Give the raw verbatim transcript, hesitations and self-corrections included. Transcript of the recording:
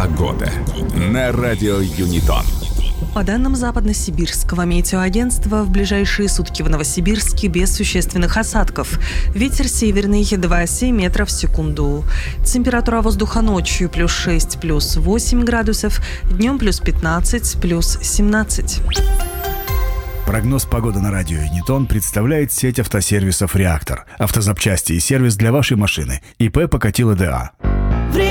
Погода на радио Юнитон. По данным Западно-Сибирского метеоагентства, в ближайшие сутки в Новосибирске без существенных осадков. Ветер северный два целых семь десятых метров в секунду. Температура воздуха ночью плюс шесть, плюс восемь градусов, днем плюс пятнадцать, плюс семнадцать. Прогноз погоды на радио Юнитон представляет сеть автосервисов «Реактор». Автозапчасти и сервис для вашей машины. ИП Покатило ДА.